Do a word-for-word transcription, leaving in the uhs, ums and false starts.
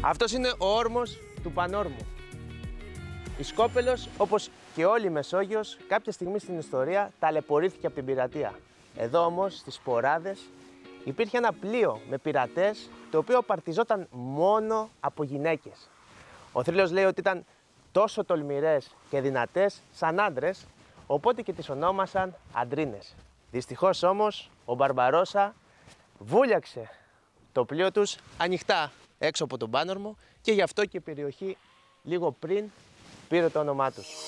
Αυτός είναι ο όρμος του Πανόρμου. Η Σκόπελος, όπως και όλη η Μεσόγειος, κάποια στιγμή στην ιστορία ταλαιπωρήθηκε από την πειρατεία. Εδώ όμως, στις Ποράδες, υπήρχε ένα πλοίο με πειρατές, το οποίο παρτιζόταν μόνο από γυναίκες. Ο θρύλος λέει ότι ήταν τόσο τολμηρές και δυνατές σαν άντρες, οπότε και τις ονόμασαν αντρίνες. Δυστυχώς όμως, ο Μπαρμπαρόσα βούλιαξε το πλοίο τους ανοιχτά έξω από τον Πάνορμο και γι' αυτό και η περιοχή λίγο πριν πήρε το όνομά τους.